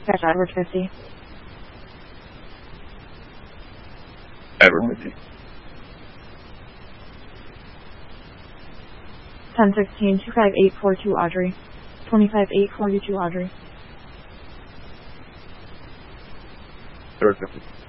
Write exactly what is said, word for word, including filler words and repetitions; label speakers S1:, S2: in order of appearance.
S1: Gotcha, Edward fifty.
S2: Edward fifty.
S1: ten sixteen, two five eight four two Audrey. twenty-five eight forty-two Audrey.
S2: Edward fifty.